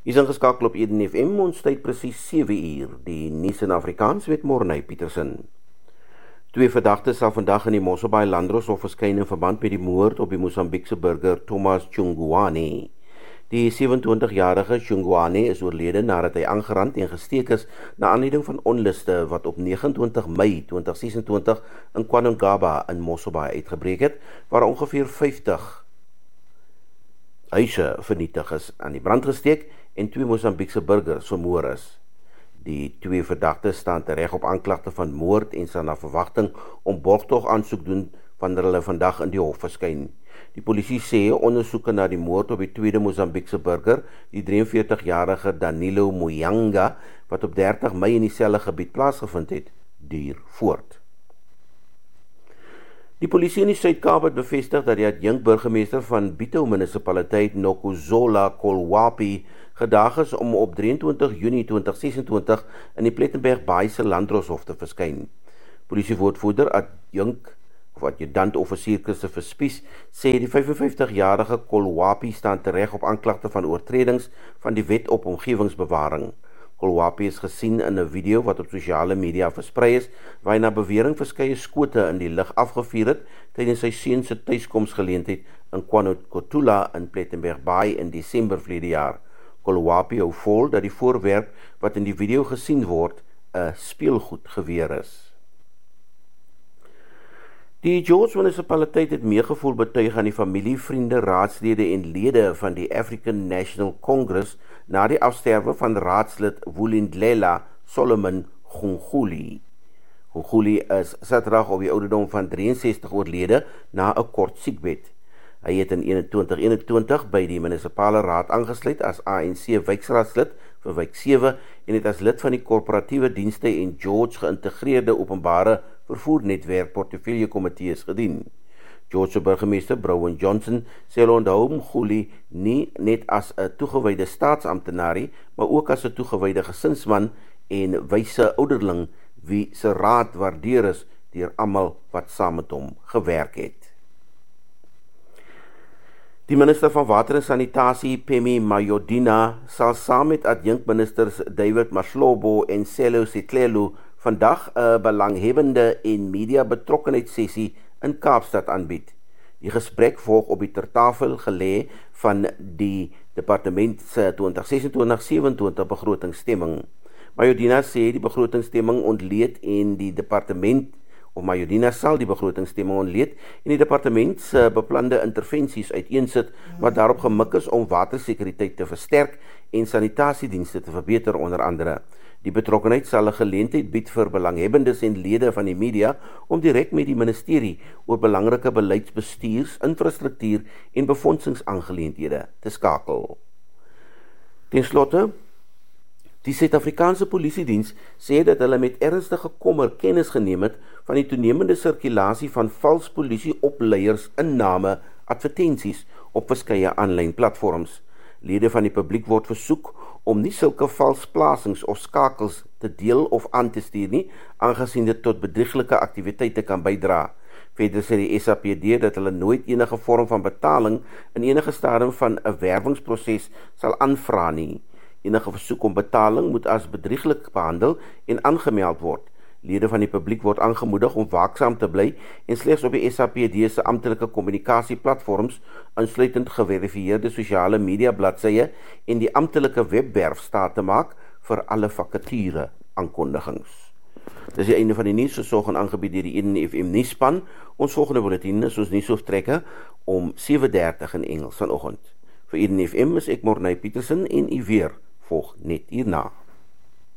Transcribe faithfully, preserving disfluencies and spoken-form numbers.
Is ingeskakel op Eden F M, ons tyd presies sewe uur, die nuus in Afrikaans met Morney Petersen. Twee verdagtes sal vandag in die Mosselbaai Landdroshof verskyn in verband met die moord op die Mosambiekse burger Thomas Chungwane. Die sewe-en-twintig-jarige Chungwane is oorlede nadat hy aangerand en gesteek is na aanleiding van onluste wat op negenentwintig Mei tweeduisend sesentwintig in KwaNongaba in Mosselbaai uitgebreek het, waar ongeveer vyftig huise vernietig is, aan die brand gesteek en twee Mosambiekse burgers vermoor is. Die twee verdagtes staan tereg op aanklagte van moord en sal na verwagting om borgtog aansoek doen wanneer hulle vandag in die hof verskyn. Die polisie sê ondersoeke na die moord op die tweede Mosambiekse burger, die drieënveertig-jarige Danilo Muyanga, wat op dertig Mei in dieselfde gebied plaasgevind het, duur voort. Die polisie in die Suid-Kaap het bevestig dat die adjunk-burgemeester van Bito munisipaliteit Nokuzola Kolwapi gedaag is om op drieëntwintig Junie tweeduisend sesentwintig in die Plettenberg Baai se Landdroshof te verskyn. Polisiewoordvoerder adjunk of adjudant offisier Christopher Spies sê die vyf-en-vyftig-jarige Kolwapi staan tereg op aanklagte van oortredings van die wet op omgewingsbewaring. Kolwapi is gesien in 'n video wat op sosiale media versprei is, waar hy na bewering verskeie skote in die lug afgevuur het tydens sy seun se tuiskomsgeleentheid in KwaNokotula in Plettenberg Baai in Desember verlede jaar. Kolwapi hou vol dat die voorwerp wat in die video gesien word 'n speelgoedgeweer is. Die George munisipaliteit het meegevoel betuig aan die familie, vriende, raadslede en lede van die African National Congress na die afsterwe van raadslid Vulindlela Solomon Gunguli. Gunguli is Saterdag op die ouderdom van drieënses-tig oorlede na 'n kort siekbed. Hy het in twintig eenentwintig by die munisipale raad aangesluit as A N C wijkraadslid vir wijk sewe en het as lid van die korporatiewe dienste en George geïntegreerde openbare vervoernetwerk portefeulje komitees gedien. George se burgemeester Browan Johnson sê hulle onthou Mkhuli nie net as 'n toegewyde staatsamptenaar, maar ook as 'n toegewyde gesinsman en wyse ouderling wie se raad waardeer is deur almal wat saam met hom gewerk het. Die minister van Water en Sanitasie, Phemi Mayodina, sal saam met adjunkministers David Maslobo en Sello Sitlelo vandag 'n belanghebbende en media betrokkenheidssessie in Kaapstad aanbied. Die gesprek volg op die tertafel gelê van die departement se twintig sesentwintig sewenentwintig begrotingsstemming. Mayodina sê die begrotingsstemming ontleed en die departement of Mayodina sal die begrotingsstemming ontleed en die departement se beplande intervensies uiteensit wat daarop gemik is om watersekuriteit te versterk en sanitasiedienste te verbeter onder andere. Die betrokkenheid sal 'n geleentheid bied vir belanghebbendes en lede van die media om direk met die ministerie oor belangrike beleidsbestuurs, infrastruktuur en befondsingsaangeleenthede te skakel. Ten slotte, die Suid-Afrikaanse Polisiediens sê dat hulle met ernstige kommer kennis geneem het van die toenemende sirkulasie van vals polisieopleiers inname advertensies op verskeie aanlyn platforms. Lede van die publiek word versoek om nie sulke vals plasings of skakels te deel of aan te stuur nie, aangesien dit tot bedrieglike aktiwiteite kan bydra. Verder sê die S A P D dat hulle nooit enige vorm van betaling in enige stadium van 'n werwingsproses sal aanvra nie. Enige versoek om betaling moet as bedrieglik behandel en aangemeld word. Lede van die publiek word aangemoedig om waaksaam te bly en slegs op die S A P D se amptelike kommunikasieplatforms, insluitend geverifieerde sosiale media bladsye en die amptelike webwerf staat te maak vir alle vakature aankondigings. Dis die einde van die nuus, versorg en aangebied deur die Eden F M nuusspan. Ons volgende bulletin is ons nuusoftrekke om sewe dertig in Engels vanoggend. Vir Eden F M is ek Morney Petersen en u weer volg net hierna.